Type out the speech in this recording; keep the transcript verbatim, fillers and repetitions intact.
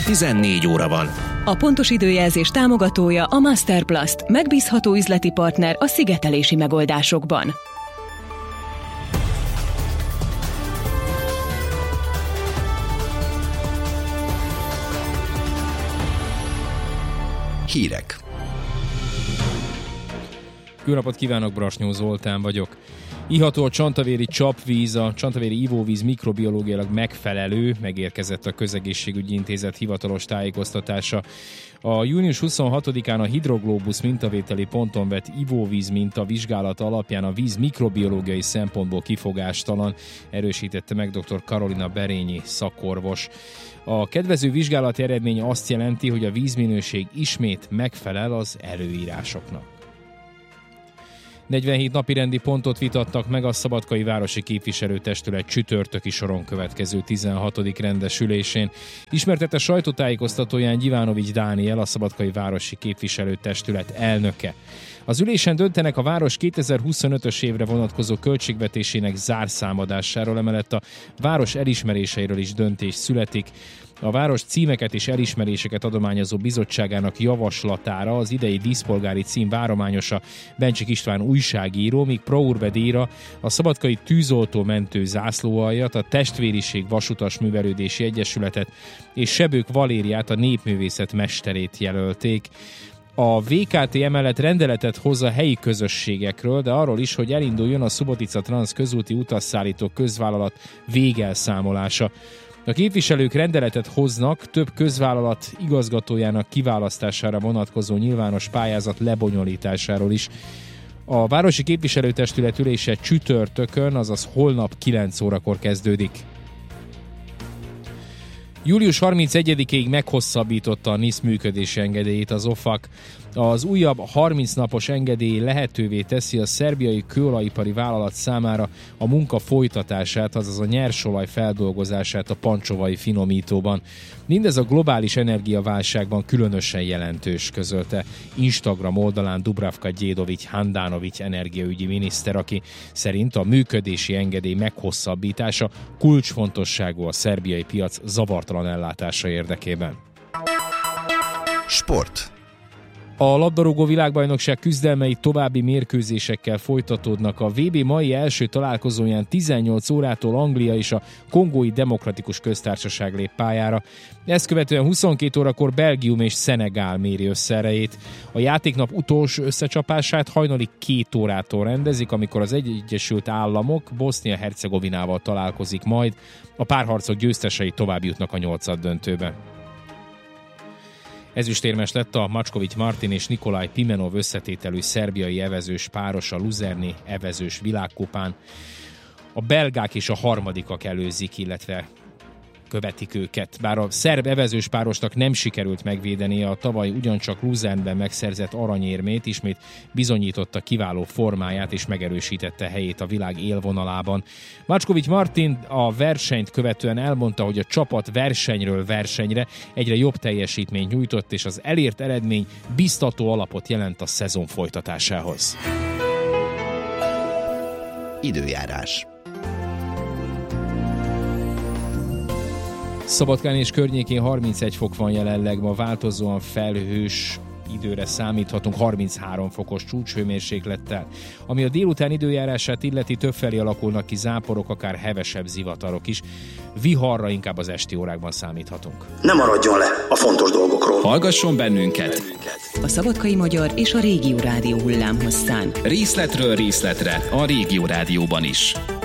tizennégy óra van. A pontos időjelzés támogatója a Masterplast, megbízható üzleti partner a szigetelési megoldásokban. Hírek. Jó napot kívánok, Brasnyó Zoltán vagyok. Iható a csantavéri csapvíz, a csantavéri ivóvíz mikrobiológiailag megfelelő, megérkezett a Közegészségügyi Intézet hivatalos tájékoztatása. A június huszonhatodikán a Hidroglobus mintavételi ponton vett ivóvíz minta vizsgálata alapján a víz mikrobiológiai szempontból kifogástalan, erősítette meg dr. Karolina Berényi szakorvos. A kedvező vizsgálati eredmény azt jelenti, hogy a vízminőség ismét megfelel az előírásoknak. negyvenhét napirendi pontot vitattak meg a Szabadkai Városi Képviselőtestület csütörtöki soron következő tizenhatodik rendes ülésén. Ismertette sajtótájékoztatóján Gyivanovics Dániel, a Szabadkai Városi Képviselőtestület elnöke. Az ülésen döntenek a város kétezer-huszonötös évre vonatkozó költségvetésének zárszámadásáról, emellett a város elismeréseiről is döntés születik. A város címeket és elismeréseket adományozó bizottságának javaslatára az idei díszpolgári cím várományosa Bencsik István újságíró, míg Pro Urbe díjra a Szabadkai Tűzoltó-mentő zászlóaljat, a Testvériség Vasutas Művelődési Egyesületet és Sebők Valériát, a népművészet mesterét jelölték. A vé ká té emellett rendeletet hoz a helyi közösségekről, de arról is, hogy elinduljon a Subotica Transz közúti utasszállító közvállalat végelszámolása. A képviselők rendeletet hoznak több közvállalat igazgatójának kiválasztására vonatkozó nyilvános pályázat lebonyolításáról is. A Városi Képviselőtestület ülése csütörtökön, azaz holnap kilenc órakor kezdődik. július harmincegyedikéig meghosszabbította a NISZ működési engedélyét az o fak. Az újabb harminc napos engedély lehetővé teszi a szerbiai kőolajipari vállalat számára a munka folytatását, azaz a nyersolaj feldolgozását a pancsovai finomítóban. Mindez a globális energiaválságban különösen jelentős, közölte Instagram oldalán Dubravka Gyédovics Handanovics energiaügyi miniszter, aki szerint a működési engedély meghosszabbítása kulcsfontosságú a szerbiai piac zavartalan ellátása érdekében. Sport. A labdarúgó világbajnokság küzdelmei további mérkőzésekkel folytatódnak. A vé bé mai első találkozóján tizennyolc órától Anglia és a Kongói Demokratikus Köztársaság lép pályára. Ezt követően huszonkét órakor Belgium és Szenegál méri össze erejét. A játéknap utolsó összecsapását hajnali két órától rendezik, amikor az Egyesült Államok Bosznia-Hercegovinával találkozik majd. A párharcok győztesei tovább jutnak a nyolcaddöntőbe. Ezüstérmes lett a Macskovics Martin és Nikolaj Pimenov összetételű szerbiai evezős páros a luzerni evezős világkupán. A belgák és a harmadikak előzik, illetve követik őket. Bár a szerb evezős párosnak nem sikerült megvédenie a tavaly ugyancsak Luzernben megszerzett aranyérmét, ismét bizonyította kiváló formáját és megerősítette helyét a világ élvonalában. Macskovics Martin a versenyt követően elmondta, hogy a csapat versenyről versenyre egyre jobb teljesítményt nyújtott, és az elért eredmény biztató alapot jelent a szezon folytatásához. Időjárás. Szabadkán és környékén harmincegy fok van jelenleg, ma változóan felhős időre számíthatunk harminchárom fokos csúcshőmérséklettel. Ami a délután időjárását illeti, többfelé alakulnak ki záporok, akár hevesebb zivatarok is. Viharra inkább az esti órákban számíthatunk. Ne maradjon le a fontos dolgokról. Hallgasson bennünket! A Szabadkai Magyar és a Régió Rádió hullámhosszán. Részletről részletre a Régió Rádióban is.